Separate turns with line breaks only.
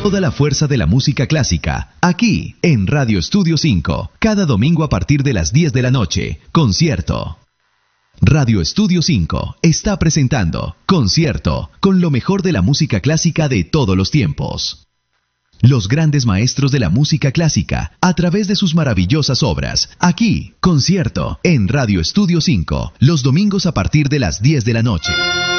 toda la fuerza de la música clásica, aquí en Radio Estudio 5, cada domingo a partir de las 10 de la noche, concierto. Radio Estudio 5 está presentando Concierto, con lo mejor de la música clásica de todos los tiempos. Los grandes maestros de la música clásica, a través de sus maravillosas obras. Aquí, Concierto, en Radio Estudio 5, los domingos a partir de las 10 de la noche.